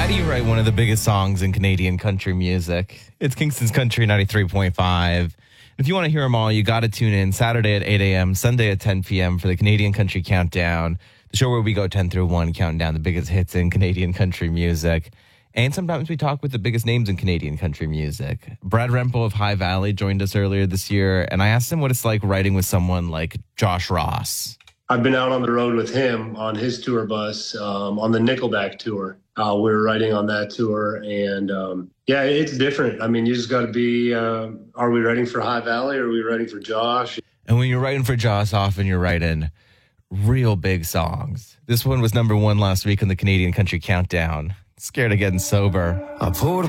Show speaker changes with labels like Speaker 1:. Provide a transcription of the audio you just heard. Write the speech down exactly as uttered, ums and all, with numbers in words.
Speaker 1: do you write one of the biggest songs in Canadian country music? It's Kingston's Country ninety-three point five. If you want to hear them all, you got to tune in Saturday at eight a.m., Sunday at ten p.m. for the Canadian Country Countdown, the show where we go ten through one, counting down the biggest hits in Canadian country music. And sometimes we talk with the biggest names in Canadian country music. Brad Rempel of High Valley joined us earlier this year, and I asked him what it's like writing with someone like Josh Ross.
Speaker 2: I've been out on the road with him on his tour bus, um, on the Nickelback tour. Uh, we were writing on that tour, and um, yeah, it's different. I mean, you just got to be, uh, are we writing for High Valley or are we writing for Josh?
Speaker 1: And when you're writing for Josh, often you're writing real big songs. This one was number one last week on the Canadian Country Countdown. Scared of getting sober.
Speaker 3: I poured